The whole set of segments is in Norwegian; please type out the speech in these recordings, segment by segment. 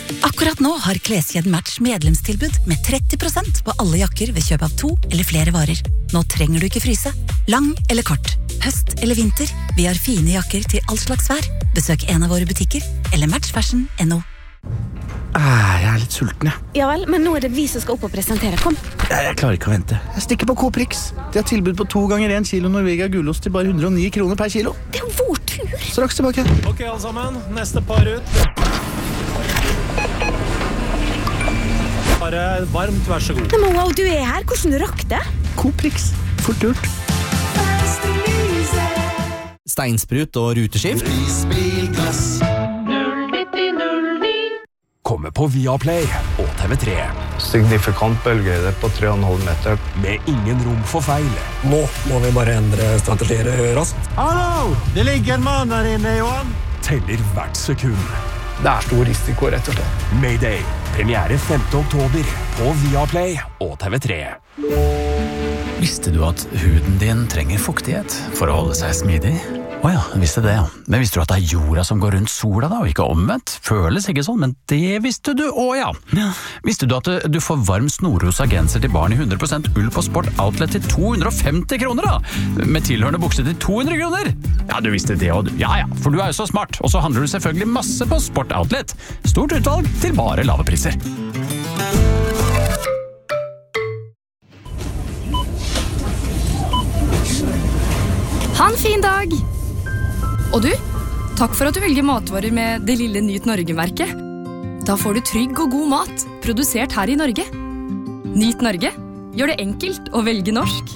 Akkurat nå har Kleskjeden Match medlemstilbud med 30% på alle jakker ved kjøp av 2 eller flere varer. Nå trenger du ikke fryse. Lang eller kort, høst eller vinter, vi har fine jakker til all slags vær. Besøk en av våre butikker eller matchfashion.no. Jeg litt sulten, jeg. Ja vel, men nå det vi som skal opp og presentere. Kom. Jeg klarer ikke å vente. Jeg stikker på Coop Rix. De har tilbud på 2 ganger 1 kilo Norvegia gulost til bare 109 kroner per kilo. Det jo vår tur. Straks tilbake. Ok, alle sammen. Neste par ut. Bare varmt, vær så god. Nei, men wow, du her. Hvordan rakk det? Coop Rix. Fort gjort. Steinsprut og ruteskift. Isbilglass. Kommer på Viaplay og TV3. Signifikant bølgehøyde på 3,5 meter. Med ingen rom for feil. Nå må vi bare endre strategier raskt. Hallo! Det ligger en mann der inne, Johan. Teller hvert sekund. Det stor risiko, rett og slett. Mayday. Premiere 5. oktober på Viaplay og TV3. Visste du at huden din trenger fuktighet for å holde seg smidig? Åja, visste det, ja. Men visste du at det jorda som går rundt sola da, og ikke omvendt? Føles ikke sånn, men det visste du, ja. Visste du at du får varm snorrosa genser til barn i 100% ull på Sport Outlet til 250 kroner da? Med tilhørende bukse til 200 kroner? Ja, du visste det, og du. Ja, for du jo så smart. Og så handler du selvfølgelig masse på Sport Outlet. Stort utvalg til bare lave priser. Ha en fin dag! Og du, takk for at du velger matvarer med det lille Nyt Norge-merket. Da får du trygg og god mat, produsert her i Norge. Nyt Norge, gjør det enkelt å velge norsk.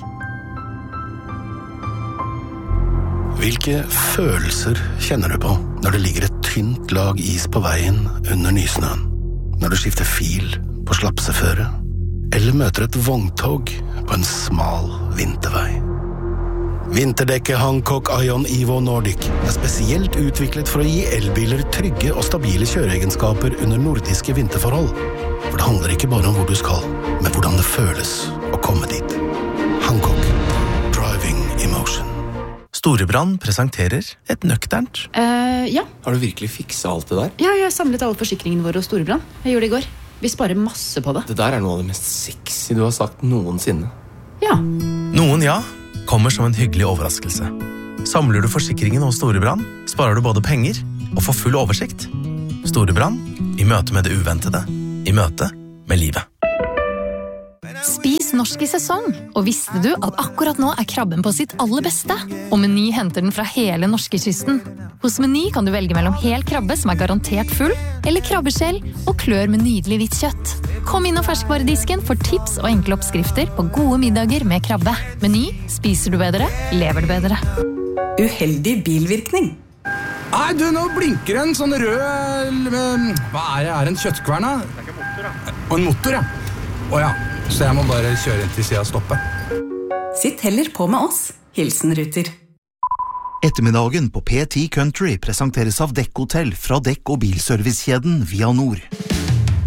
Hvilke følelser kjenner du på når det ligger et tynt lag is på veien under nysnøen? Når du skifter fil på slapseføre? Eller møter et vogntog på en smal vintervei? Vinterdekket Hancock Ion Evo Nordic spesielt utviklet for å gi elbiler trygge og stabile kjøreegenskaper under nordiske vinterforhold. For det handler ikke bare om hvor du skal, men hvordan det føles å komme dit. Hancock. Driving emotion. Storebrand presenterer et nøkternt. Ja. Har du virkelig fikset alt det der? Ja, jeg har samlet alle forsikringene våre hos Storebrand. Jeg gjorde det i går. Vi sparer masse på det. Det der noe av det mest sexy du har sagt noensinne. Ja. Noen kommer som en hyggelig overraskelse. Samler du forsikringen hos Storebrand, sparer du både penger og får full oversikt. Storebrand, i møte med det uventede, i møte med livet. Spis norsk i sesong, og visste du at akkurat nå krabben på sitt aller beste? Og Meny henter den fra hele norskekysten. Hos Meny kan du velge mellom hel krabbe som garantert full, eller krabbeskjell og klør med nydelig hvitt kjøtt. Kom inn og ferskvaredisken for tips og enkle oppskrifter på gode middager med krabbe. Meny, spiser du bedre, lever du bedre. Uheldig bilvirkning. Nei, du, nå blinker en sånn rød... Hva det? En kjøttkvern, da? Det ikke motor, da. Og en motor, ja. Åja, så jeg må bare kjøre inn til siden og stoppe. Sitt heller på med oss. Hilsen Ruter. Ettermiddagen på P10 Country presenteres av Dekk Hotel fra dekk- og bilservicekjeden Via Nord.